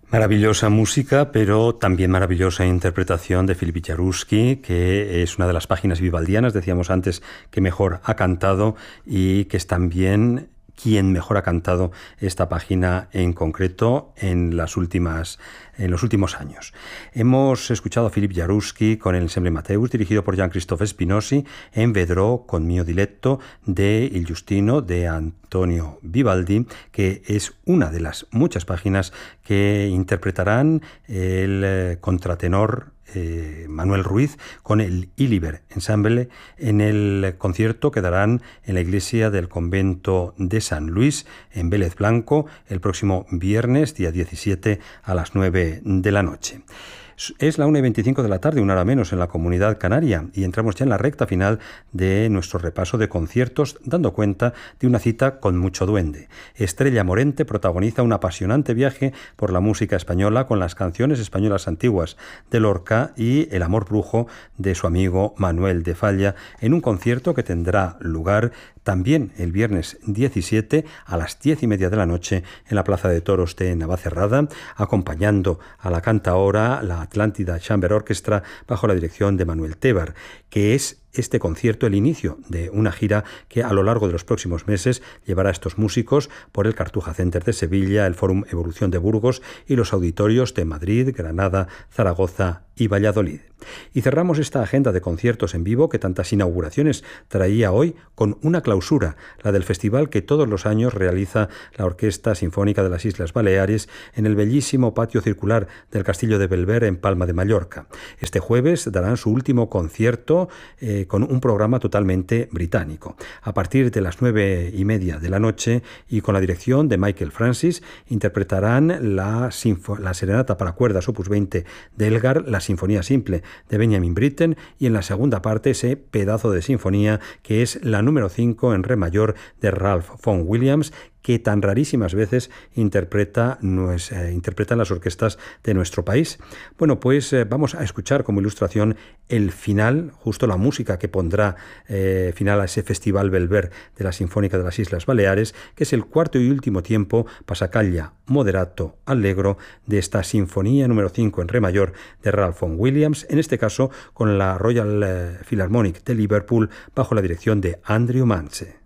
Maravillosa música, pero también maravillosa interpretación de Philippe Jaroussky, que es una de las páginas vivaldianas, decíamos antes, que mejor ha cantado y que es también quien mejor ha cantado esta página en concreto en los últimos años. Hemos escuchado a Philippe Jaroussky con el Ensemble Matthäus, dirigido por Jean-Christophe Spinozzi, en Vedrò con mio diletto de Il Giustino de Antonio Vivaldi, que es una de las muchas páginas que interpretarán el contratenor Manuel Ruiz con el Iliber Ensemble en el concierto que darán en la iglesia del convento de San Luis en Vélez Blanco el próximo viernes, día 17, a las 9 de la noche. Es la 1:25 de la tarde, una hora menos en la Comunidad Canaria, y entramos ya en la recta final de nuestro repaso de conciertos, dando cuenta de una cita con mucho duende. Estrella Morente protagoniza un apasionante viaje por la música española con las canciones españolas antiguas de Lorca y El amor brujo de su amigo Manuel de Falla, en un concierto que tendrá lugar también el viernes 17 a las 10:30 de la noche en la Plaza de Toros de Navacerrada, acompañando a la cantaora, la Atlántida Chamber Orchestra, bajo la dirección de Manuel Tebar, que es este concierto el inicio de una gira que a lo largo de los próximos meses llevará a estos músicos por el Cartuja Center de Sevilla, el Fórum Evolución de Burgos y los auditorios de Madrid, Granada, Zaragoza y Valladolid. Y cerramos esta agenda de conciertos en vivo que tantas inauguraciones traía hoy con una clausura, la del festival que todos los años realiza la Orquesta Sinfónica de las Islas Baleares en el bellísimo patio circular del Castillo de Belver en Palma de Mallorca. Este jueves darán su último concierto con un programa totalmente británico. A partir de las 9:30 de la noche y con la dirección de Michael Francis, interpretarán la Serenata para cuerdas opus 20 de Elgar, la Sinfonía Simple de Benjamin Britten y en la segunda parte ese pedazo de sinfonía que es la número 5 en re mayor de Ralph Vaughan Williams, que tan rarísimas veces interpretan las orquestas de nuestro país. Bueno, pues vamos a escuchar como ilustración el final, justo la música que pondrá final a ese Festival Belver de la Sinfónica de las Islas Baleares, que es el cuarto y último tiempo, Passacaglia moderato allegro, de esta Sinfonía número 5 en re mayor de Ralph Vaughan Williams, en este caso con la Royal Philharmonic de Liverpool, bajo la dirección de Andrew Manze.